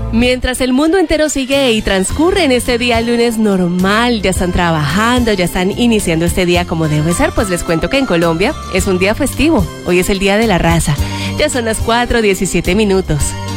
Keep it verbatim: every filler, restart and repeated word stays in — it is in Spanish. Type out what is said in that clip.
Mientras el mundo entero sigue y transcurre en este día lunes normal, ya están trabajando, ya están iniciando este día como debe ser, pues les cuento que en Colombia es un día festivo. Hoy es el Día de la Raza. Ya son las cuatro diecisiete minutos.